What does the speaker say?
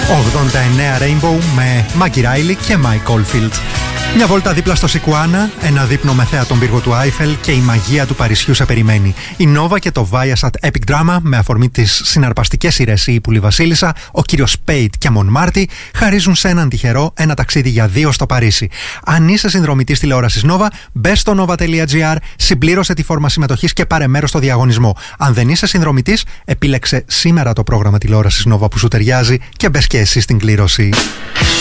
89 Rainbow με Maggie Riley και Mike Oldfield. Μια βόλτα δίπλα στο Σικουάνα, ένα δείπνο με θέα τον πύργο του Άιφελ και η μαγεία του Παρισιού σε περιμένει. Η Nova και το Viasat Epic Drama, με αφορμή τις συναρπαστικές σειρές Η Ύπουλη Βασίλισσα, Ο κύριος Σπέιτ και Μον Μάρτι, χαρίζουν σε έναν τυχερό ένα ταξίδι για 2 στο Παρίσι. Αν είσαι συνδρομητής τηλεόρασης Nova, μπες στο nova.gr, συμπλήρωσε τη φόρμα συμμετοχής και πάρε μέρος στο διαγωνισμό. Αν δεν είσαι συνδρομητής, επίλεξε σήμερα το πρόγραμμα τηλεόρασης Nova που σου ταιριάζει και μπες και εσύ στην κλήρωση.